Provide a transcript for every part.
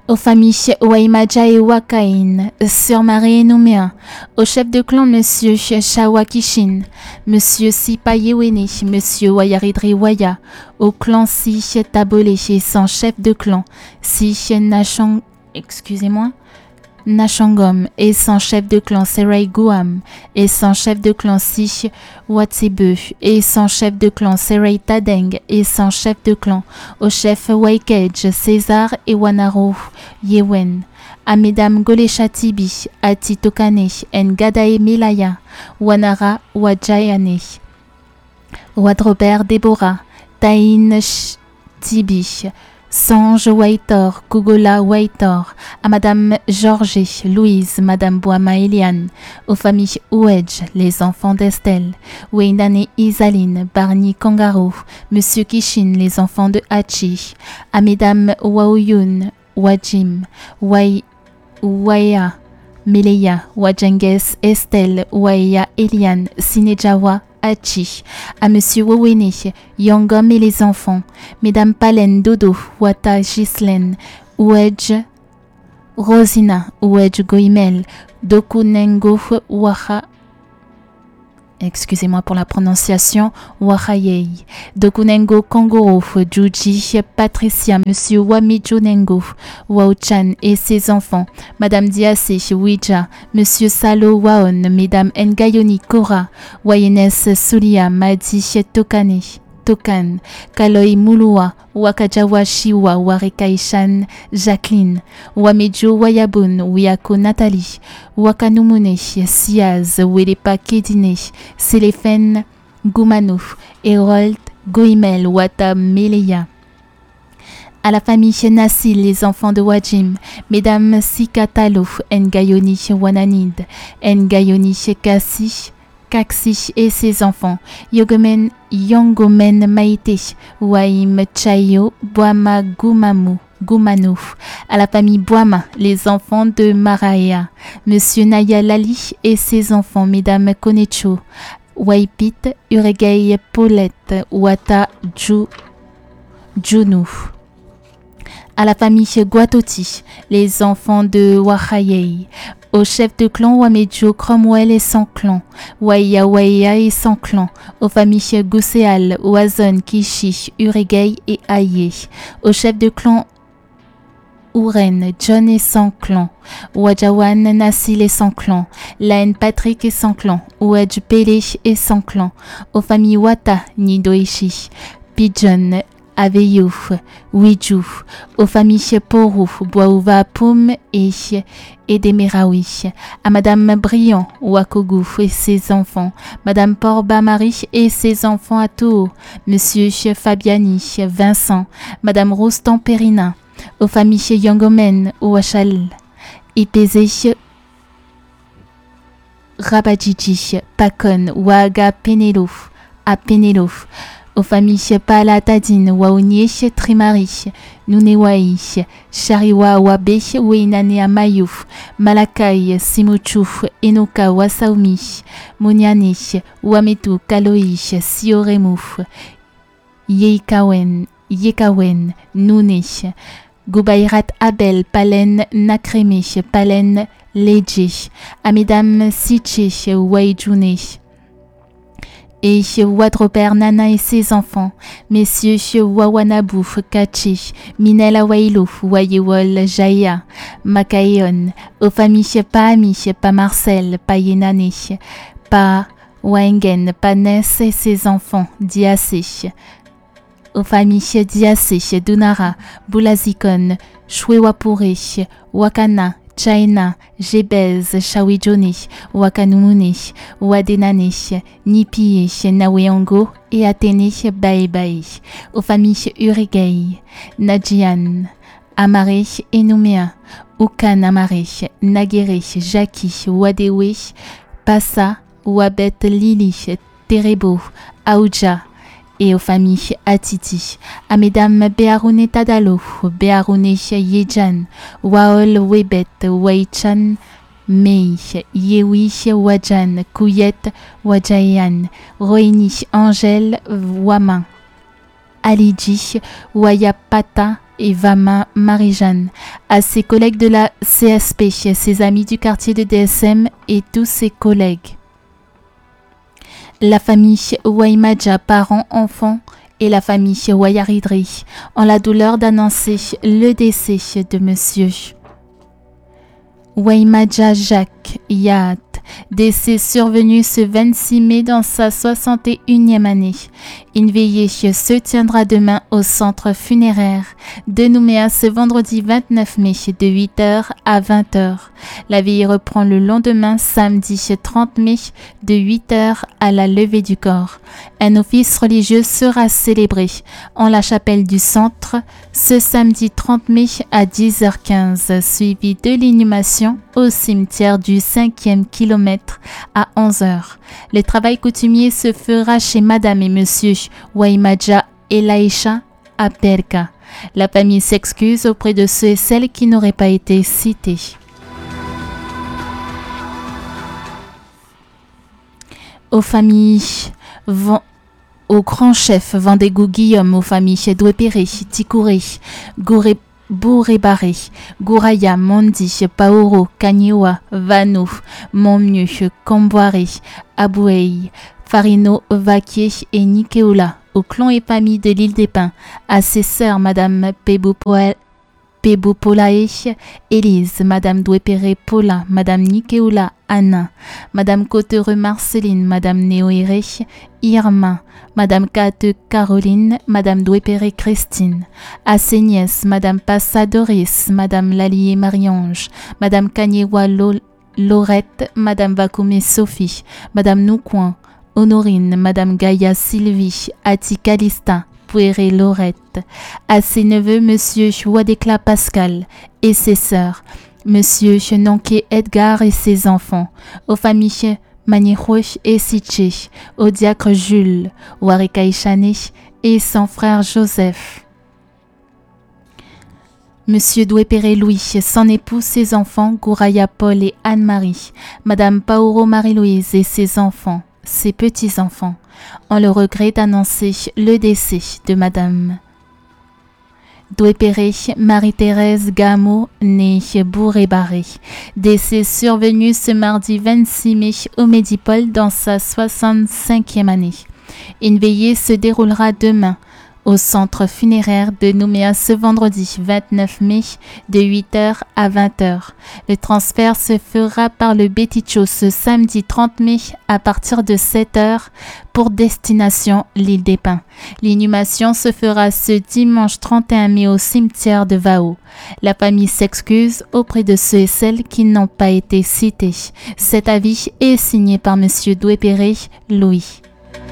aux familles Waimaja et Wakain, Sœur Marie et Nouméa, au chef de clan Monsieur Shawakishin, Monsieur Sipayewene, Monsieur Wayaridri Waya, au clan Si Tabole et son chef de clan, Si Nashangom et son chef de clan Serai Guam et son chef de clan Si Watsebe et son chef de clan Serai Tadeng et son chef de clan au chef Waikej César et Wanaro Yewen à mesdames Goleshatibi Ati Tokane Ngadae Milaya Wanara Wajayane Wadrobert Deborah Taïn Tibi Sange Waitor, Kugola Waitor, à Madame Georges, Louise, Madame Boama Eliane, aux familles Ouedj, les enfants d'Estelle, Weinane Isaline, Barney Kangaroo, Monsieur Kishin, les enfants de Hachi, à Mesdames Waoyun, Wajim, Waya, Meleya, Wajenges, Estelle, Waya Eliane, Sinejawa, Hachi, à Monsieur Wowene, Yangom et les enfants, Mesdames Palen, Dodo, Wata, Ghislaine, Ouedj, Rosina, Ouedj Goimel, Dokunengo, Waha, excusez-moi pour la prononciation, Wahayei, Dokunengo Kangoro, Juji, Patricia, Monsieur Wamijonengo, Wauchan et ses enfants, Madame Diase, Ouija, Monsieur Salo Waon, Mesdames Ngayoni Kora, Wayenes Sulia, Madi Tokan, Kaloi Mulua, Wakajawa Shiwa, Warekaishan, Jacqueline, Wamejo Wayabun, Wiako Nathalie, Wakanumune, Siaz, Welepa Kedine, Selefen Goumanu, Herold Goimel, Wata Meleya. À la famille Nassil, les enfants de Wajim, Mesdames Sikatalo, Ngayoni Wananid, Ngayoni Kasi, Kaksi et ses enfants, Yongomen Maïté, Waim Chayo, Boama Goumanu, à la famille Boama, les enfants de Maraya, Monsieur Naya Lali et ses enfants, Mesdames Konecho, Waipit, Uregei Paulette, Wata Junu. À la famille Guatoti, les enfants de Wahayei, au chef de clan Wamejo Cromwell et son clan, Waya et son clan, aux familles Gousséal, Oazon, Kishi, Uregei et Aye, au chef de clan Ouren, John et son clan, Wajawan, Nassil et son clan, Laine Patrick et son clan, Ouedj Pele et son clan, aux familles Wata, Nidoishi, Pigeon, Aveyouf, Ouidjou, aux familles Porou, Boaouva, Poum et Demeraoui, à Madame Briand, Wakogou et ses enfants, Madame Porba Marie et ses enfants à Toho, Monsieur Fabiani, Vincent, Madame Rostand Perina, aux familles Yangomen, Ouachal, Ipézé, Rabadjiji, Pakon, Ouaga Pénélof, à Pénélof, aux familles Palatadine, Waounié, Trimari, Nunewai, Chariwa, Wabe, Weinane Amayouf, Malakai, Simuchou, Enoka, Wasaumi, Moniane, Wametu, Kaloi, Sioremouf, Yekawen, Nune, Goubayrat Abel, Palen, Nakreme, Palen, Leje, à Mesdames Siche, Waijune, et Wadroper Nana et ses enfants, Messieurs Wawanabu, Kachi, Minela Wailu, Wayewol, Jaya, Makaeon, aux familles Paami, Pa Marcel, Pa Yenane, Pa Wengen, Pa Ness et ses enfants, Diase, aux familles Diase, Dunara, Boulazikon, Chouewapure, Wakana, Chaina, Jebez, Shawijone, Wakanumune, Wadenane, Nipi, Naweango et Athéné, Baebae, aux familles Uregei, Nadjian, Amare et Nouméa, Oukan Amare, Nagere, Jaki, Wadewe, Passa, Wabet Lili, Terebo, Aouja, et aux familles Atiti, à Mesdames Beharoune Tadalo, Beharoune Yejan, Waol Webet, Waichan, Mei, Yewi Wajan, Kouyet, Wajayan, Roini Angèle, Wama, Alidji, Wayapata, Vama Marie-Jeanne, à ses collègues de la CSP, ses amis du quartier de DSM et tous ses collègues. La famille Waimaja, parents, enfants, et la famille Wayaridri ont la douleur d'annoncer le décès de Monsieur Waimaja Jacques Yahat, décès survenu ce 26 mai dans sa 61e année. Une veillée se tiendra demain au centre funéraire de Nouméa ce vendredi 29 mai de 8h à 20h. La veillée reprend le lendemain samedi 30 mai de 8h à la levée du corps. Un office religieux sera célébré en la chapelle du centre ce samedi 30 mai à 10h15, suivi de l'inhumation au cimetière du 5e kilomètre à 11h. Le travail coutumier se fera chez Madame et Monsieur Waimaja et Laïcha à Berka. La famille s'excuse auprès de ceux et celles qui n'auraient pas été cités. Aux familles au grand chef Vendégou Guillaume, aux familles Douépéré, Tikouré, Bouré-Baré, Gouraya, Mondi, Paoro, Kaniwa, Vanou, Montmieux, Comboiré, Abouei, Farino, Vaquier et Nikeoula, au clan et famille de l'île des Pins, à ses sœurs Madame Pebou-Polae, Élise, Madame Douépéré Paula, Madame Nikeoula Anna, Madame Cottereux Marceline, Madame Néoéré Irma, Madame Kate Caroline, Madame Douépéré Christine, à ses nièces Madame Passa Doris, Madame Lallier Marie-Ange, Madame Kagnewa Laurette, Madame Vakoumé Sophie, Madame Noucoin Honorine, Madame Gaïa Sylvie, Ati Calista, Pouéré Laurette, à ses neveux Monsieur Wadekla Pascal et ses sœurs, Monsieur Nonké Edgar et ses enfants, aux familles Manirouche et Sitché, au diacre Jules, Warekaïchane et son frère Joseph. Monsieur Douépéré Louis, son épouse, ses enfants, Gouraya Paul et Anne-Marie, Madame Paoro Marie-Louise et ses enfants, ses petits-enfants, ont le regret d'annoncer le décès de Madame Douépéré Marie-Thérèse Gamo, née Bouré-Barré, décès survenu ce mardi 26 mai au Médipole dans sa 65e année. Une veillée se déroulera demain au centre funéraire de Nouméa ce vendredi 29 mai de 8h à 20h. Le transfert se fera par le Béticho ce samedi 30 mai à partir de 7h pour destination l'île des Pins. L'inhumation se fera ce dimanche 31 mai au cimetière de Vao. La famille s'excuse auprès de ceux et celles qui n'ont pas été cités. Cet avis est signé par Monsieur Douépéré Louis.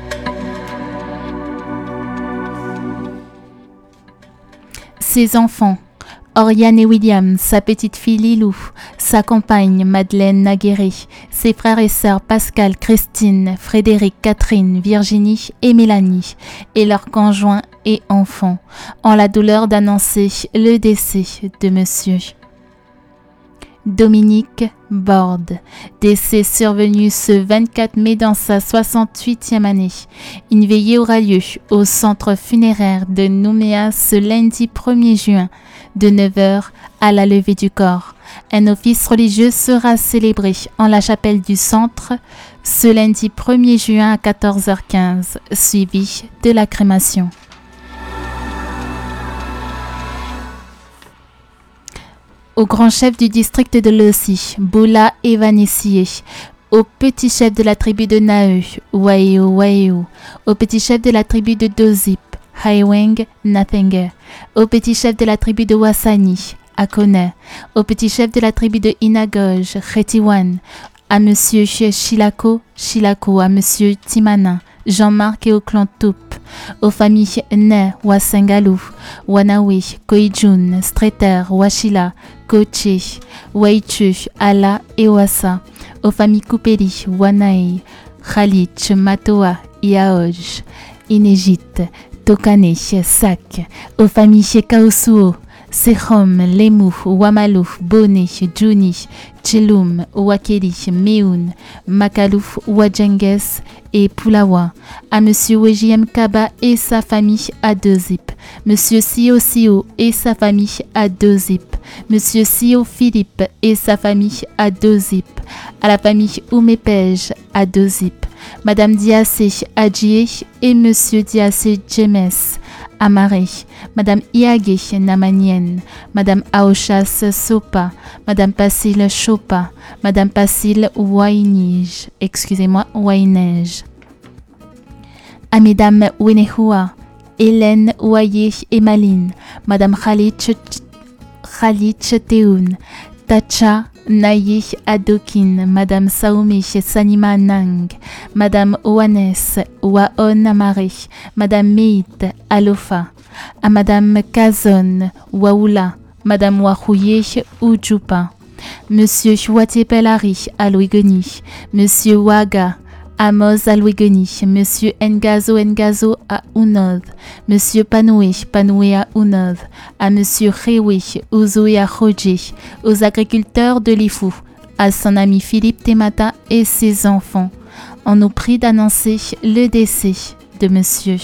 Ses enfants, Oriane et William, sa petite fille Lilou, sa compagne Madeleine Naguéré, ses frères et sœurs Pascal, Christine, Frédéric, Catherine, Virginie et Mélanie, et leurs conjoints et enfants, ont la douleur d'annoncer le décès de Monsieur Dominique Borde, décès survenu ce 24 mai dans sa 68e année. Une veillée aura lieu au centre funéraire de Nouméa ce lundi 1er juin de 9h à la levée du corps. Un office religieux sera célébré en la chapelle du centre ce lundi 1er juin à 14h15, suivi de la crémation. Au grand chef du district de Lossi, Boula Evanessier, au petit chef de la tribu de Naeu, Waeo, au petit chef de la tribu de Dozip, Haiweng Nathenger, au petit chef de la tribu de Wassani, Akone, au petit chef de la tribu de Inagoj, Khetiwan, à Monsieur Shilako, à Monsieur Timana, Jean-Marc et au clan Toup, aux familles Ne, Wasengalou, Wanawi, Koijun, Streter, Washila, Koche, Waichu, Ala et Wassa, aux familles Koupeli, Wanae, Khalich, Matoa, Iaoj, Inégite, Tokane, Sak, aux familles Kaosuo, Sechom, Lemu, Wamalu, Boni, Juni, Tchelum, Wakeli, Meun, Makalouf, Wajenges et Poulawa. À Monsieur Wejiem Kaba et sa famille à 2 zip. Monsieur Sio Sio et sa famille à 2 zip. Monsieur Sio Philippe et sa famille à 2 zip. À la famille Oumépej à 2 zip. Madame Diassé Adjie et Monsieur Diassé Jemes à Marais. Madame Iagé Namanien. Madame Aochas Sopa. Madame Passil Chopa. Madame Passil Wainej. Wainej. À Mesdames Wenehua, Hélène Ouaye et Maline. Madame Khalich Teoun. Tacha Naye Adokin, Madame Saoumi Sanima Nang, Madame Oanes Waon Amare, Madame Meit Alofa, à Madame Kazon Waoula, Madame Wahouye Ujupa, Monsieur Chouatier-Pellari Aloigoni, Monsieur Waga Amos Aloigoni, Monsieur Ngazo à Unod, Monsieur Panoué à Unod, à Monsieur Rewe Ouzoui à Rodji, aux agriculteurs de Lifou, à son ami Philippe Temata et ses enfants. On nous prie d'annoncer le décès de Monsieur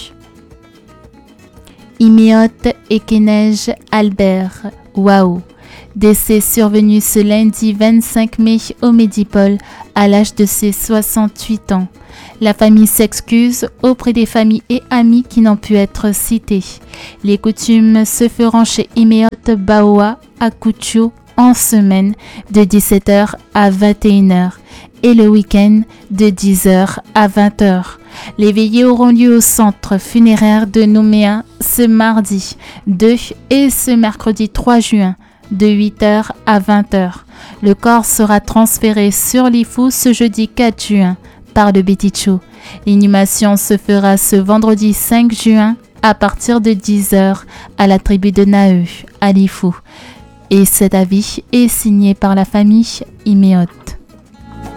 Imiot Ekenej Albert Waou. Décès survenu ce lundi 25 mai au Médipole à l'âge de ses 68 ans. La famille s'excuse auprès des familles et amis qui n'ont pu être cités. Les coutumes se feront chez Imeot Baoa à Kouchou en semaine de 17h à 21h et le week-end de 10h à 20h. Les veillées auront lieu au centre funéraire de Nouméa ce mardi 2 et ce mercredi 3 juin. De 8h à 20h. Le corps sera transféré sur Lifou ce jeudi 4 juin par le Bétichou. L'inhumation se fera ce vendredi 5 juin à partir de 10h à la tribu de Naeu à Lifou. Et cet avis est signé par la famille Imeot.